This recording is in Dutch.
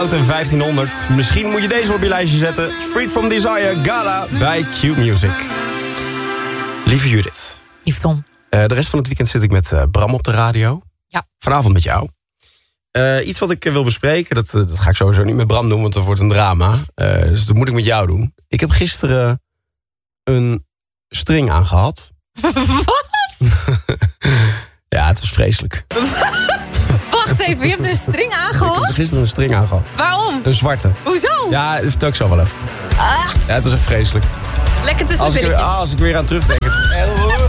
oud en 1500. Misschien moet je deze op je lijstje zetten. Freed from Desire, Gala bij Q Music. Lieve Judith. Lief Tom. De rest van het weekend zit ik met Bram op de radio. Ja. Vanavond met jou. Iets wat ik wil bespreken, dat ga ik sowieso niet met Bram doen, want dat wordt een drama. Dus dat moet ik met jou doen. Ik heb gisteren een string aangehad. Wat? Ja, het was vreselijk. Wacht even, je hebt een string aangehad? Ik heb gisteren een string aangehad. Waarom? Een zwarte. Hoezo? Ja, dat vertel ik zo wel even. Ja, het was echt vreselijk. Lekker tussen de billetjes. Als ik weer aan terugdenk.